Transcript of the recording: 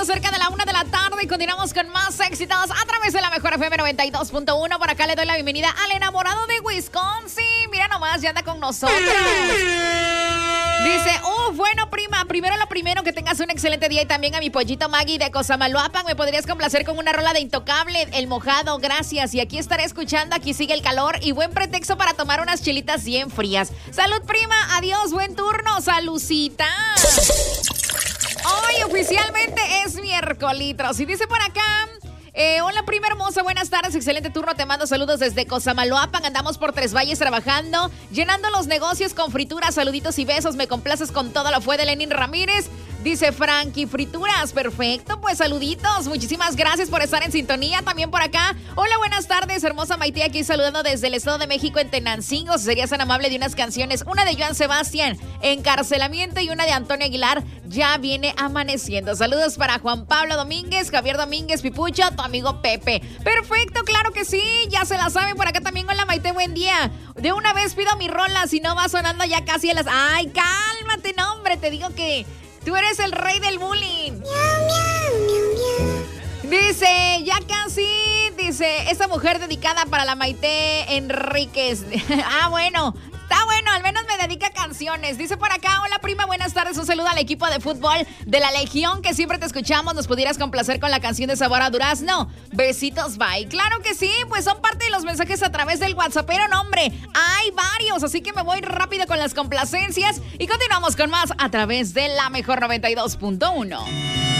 minutos cerca de la 1 de la tarde y continuamos con más éxitos a través de la mejor FM 92.1. Por acá le doy la bienvenida al enamorado de Wisconsin. Mira nomás, ya anda con nosotros. Dice, bueno, prima, primero lo primero, que tengas un excelente día y también a mi pollito Maggie de Cosamaloapan. ¿Me podrías complacer con una rola de Intocable, El Mojado? Gracias. Y aquí estaré escuchando, aquí sigue el calor y buen pretexto para tomar unas chilitas bien frías. Salud, prima, adiós, buen turno, salucita. Hoy oficialmente es miércolitros y dice por acá... hola, prima hermosa, buenas tardes, excelente turno, te mando saludos desde Cosamaloapan, andamos por Tres Valles trabajando, llenando los negocios con frituras, saluditos y besos, me complaces con todo lo fue de Lenin Ramírez, dice Frankie, frituras, perfecto, pues saluditos, muchísimas gracias por estar en sintonía, también por acá, hola, buenas tardes, hermosa Maite, aquí saludando desde el Estado de México en Tenancingo, si serías tan amable de unas canciones, una de Joan Sebastián, Encarcelamiento y una de Antonio Aguilar, Ya viene amaneciendo, saludos para Juan Pablo Domínguez, Javier Domínguez, Pipucho, tu amigo Pepe. Perfecto, claro que sí, ya se la saben por acá también. Hola Maite, buen día. De una vez pido mi rola, si no va sonando ya casi a las... Ay, cálmate, no, hombre, te digo que tú eres el rey del bullying. Dice, ya casi, dice, esta mujer dedicada para la Maite Enríquez. Bueno, está bueno, al menos me dedica canciones. Dice por acá, hola prima, buenas tardes. Un saludo al equipo de fútbol de la Legión, que siempre te escuchamos. ¿Nos pudieras complacer con la canción de Sabor a Durazno? Besitos, bye. Claro que sí, pues son parte de los mensajes a través del WhatsApp. Pero no, hombre, hay varios, así que me voy rápido con las complacencias. Y continuamos con más a través de la mejor 92.1.